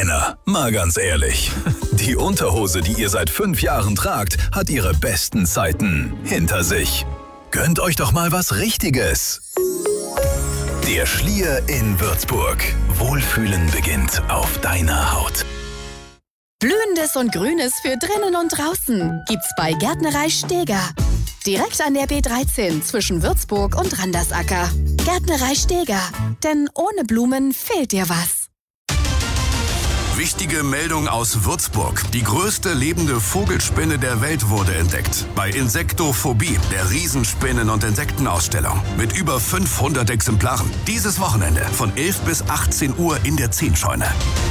Männer, mal ganz ehrlich. Die Unterhose, die ihr seit 5 Jahren tragt, hat ihre besten Zeiten hinter sich. Gönnt euch doch mal was Richtiges. Der Schlier in Würzburg. Wohlfühlen beginnt auf deiner Haut. Blühendes und Grünes für drinnen und draußen gibt's bei Gärtnerei Steger. Direkt an der B13 zwischen Würzburg und Randersacker. Gärtnerei Steger. Denn ohne Blumen fehlt dir was. Wichtige Meldung aus Würzburg. Die größte lebende Vogelspinne der Welt wurde entdeckt. Bei Insektophobie, der Riesenspinnen- und Insektenausstellung. Mit über 500 Exemplaren. Dieses Wochenende von 11 bis 18 Uhr in der Zehnscheune.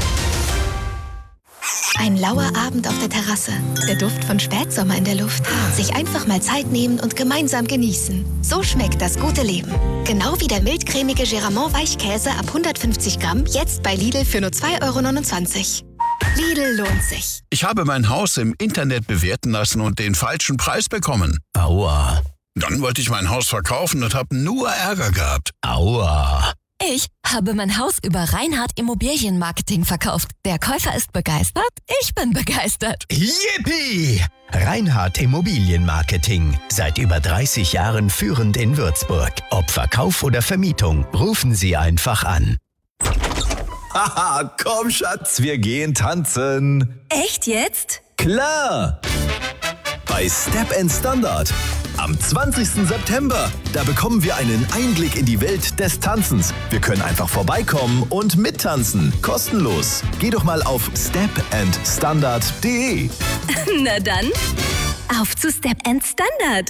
Ein lauer Abend auf der Terrasse. Der Duft von Spätsommer in der Luft. Sich einfach mal Zeit nehmen und gemeinsam genießen. So schmeckt das gute Leben. Genau wie der mildcremige Geramont-Weichkäse ab 150 Gramm. Jetzt bei Lidl für nur 2,29 €. Lidl lohnt sich. Ich habe mein Haus im Internet bewerten lassen und den falschen Preis bekommen. Aua. Dann wollte ich mein Haus verkaufen und habe nur Ärger gehabt. Aua. Ich habe mein Haus über Reinhardt Immobilienmarketing verkauft. Der Käufer ist begeistert, ich bin begeistert. Yippie! Reinhardt Immobilienmarketing. Seit über 30 Jahren führend in Würzburg. Ob Verkauf oder Vermietung, rufen Sie einfach an. Haha, komm Schatz, wir gehen tanzen. Echt jetzt? Klar! Bei Step & Standard. Am 20. September. Da bekommen wir einen Einblick in die Welt des Tanzens. Wir können einfach vorbeikommen und mittanzen. Kostenlos. Geh doch mal auf stepandstandard.de. Na dann, auf zu Step & Standard.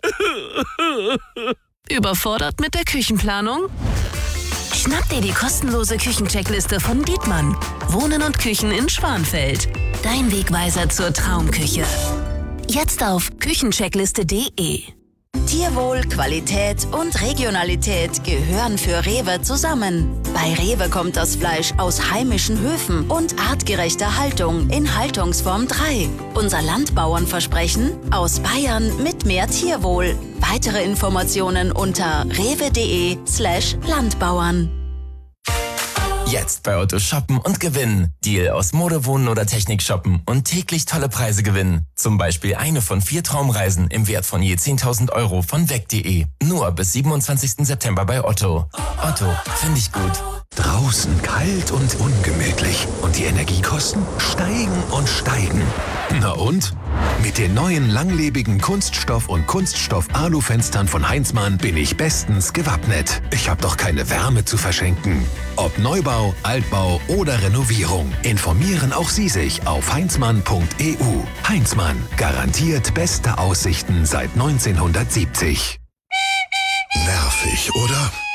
Überfordert mit der Küchenplanung? Schnapp dir die kostenlose Küchencheckliste von Dietmann. Wohnen und Küchen in Schwanfeld. Dein Wegweiser zur Traumküche. Jetzt auf küchencheckliste.de. Tierwohl, Qualität und Regionalität gehören für Rewe zusammen. Bei Rewe kommt das Fleisch aus heimischen Höfen und artgerechter Haltung in Haltungsform 3. Unser Landbauernversprechen: aus Bayern mit mehr Tierwohl. Weitere Informationen unter rewe.de/Landbauern. Jetzt bei Otto shoppen und gewinnen. Deal aus Mode, Wohnen oder Technik shoppen und täglich tolle Preise gewinnen. Zum Beispiel eine von 4 Traumreisen im Wert von je 10.000 € von weg.de. Nur bis 27. September bei Otto. Otto, finde ich gut. Draußen kalt und ungemütlich. Und die Energiekosten steigen und steigen. Na und? Mit den neuen langlebigen Kunststoff- und Kunststoff-Alu-Fenstern von Heinzmann bin ich bestens gewappnet. Ich habe doch keine Wärme zu verschenken. Ob Neubau, Altbau oder Renovierung, informieren auch Sie sich auf heinzmann.eu. Heinzmann, garantiert beste Aussichten seit 1970. Nervig, oder?